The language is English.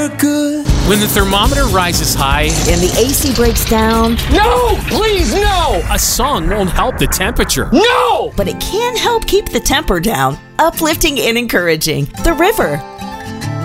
for good. When the thermometer rises high and the AC breaks down. No! Please, no! A song won't help the temperature. No! But it can help keep the temper down. Uplifting and encouraging. The River.